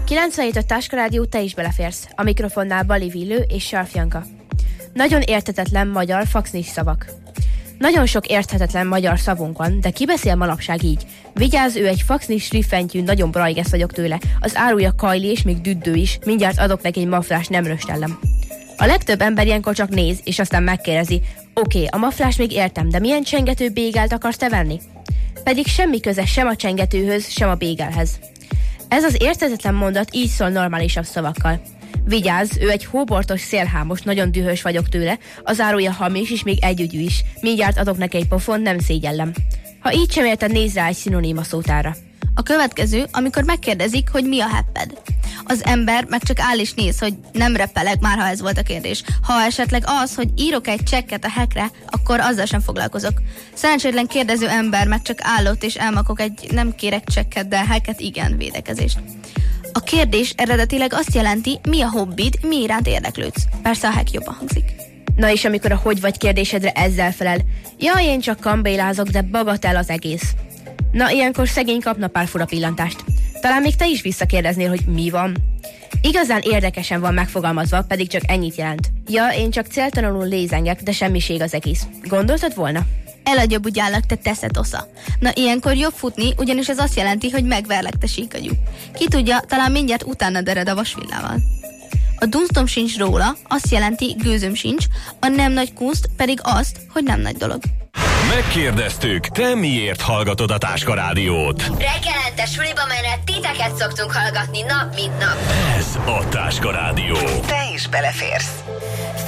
97 Táska Rádió, te is beleférsz. A mikrofonnál Bali Villő és Sarf Janka. Nagyon érthetetlen magyar faxnis szavak. Nagyon sok érthetetlen magyar szavunk van, de ki beszél manapság így? Vigyázz, ő egy faxnis riffentyű, nagyon brajgesz vagyok tőle. Az árulja kajli és még düddő is, mindjárt adok neki egy maflás, nem röstellem. A legtöbb ember ilyenkor csak néz, és aztán megkérdezi, oké, a maflás még értem, de milyen csengető bégelt akarsz te venni? Pedig semmi köze sem a csengetőhöz, sem a bégelhez. Ez az érthetetlen mondat így szól normálisabb szavakkal. Vigyázz, ő egy hóbortos szélhámos, nagyon dühös vagyok tőle, az árulja hamis és még együgyű is. Mindjárt adok neki egy pofont, nem szégyellem. Ha így sem érted, nézz rá egy szinoníma szótára. A következő, amikor megkérdezik, hogy mi a hepped. Az ember meg csak áll és néz, hogy nem reppeleg, már ha ez volt a kérdés. Ha esetleg az, hogy írok egy csekket a hekre, akkor azzal sem foglalkozok. Szerencsétlen kérdező ember meg csak állott és elmakok egy nem kérek csekket, de heket igen védekezést. A kérdés eredetileg azt jelenti, mi a hobbid, mi iránt érdeklődsz. Persze a hek jobban hangzik. Na és amikor a hogy vagy kérdésedre ezzel felel. Jaj, én csak kambélázok, de bagatell az egész. Na, ilyenkor szegény kapna pár fura pillantást. Talán még te is visszakérdeznél, hogy mi van. Igazán érdekesen van megfogalmazva, pedig csak ennyit jelent. Ja, én csak céltalanul lézengek, de semmiség az egész. Gondoltad volna? Eladja bugyállak, te teszed osza. Na, ilyenkor jobb futni, ugyanis ez azt jelenti, hogy megverlek, te síkagyú. Ki tudja, talán mindjárt utána dered a vasvillával. A dunstom sincs róla, azt jelenti, gőzöm sincs, a nem nagy kunst pedig azt, hogy nem nagy dolog. Megkérdeztük, te miért hallgatod a Táska Rádiót? Reggelente suliba menet titeket szoktunk hallgatni nap mint nap. Ez a Táska Rádió. Te is beleférsz.